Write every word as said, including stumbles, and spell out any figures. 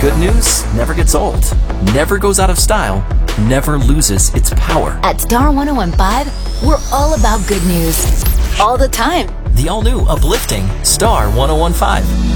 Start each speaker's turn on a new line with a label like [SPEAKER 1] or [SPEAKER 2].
[SPEAKER 1] Good news never gets old, never goes out of style, never loses its power.
[SPEAKER 2] At Star one oh one point five, we're all about good news. All the time.
[SPEAKER 1] The all-new uplifting Star one oh one point five.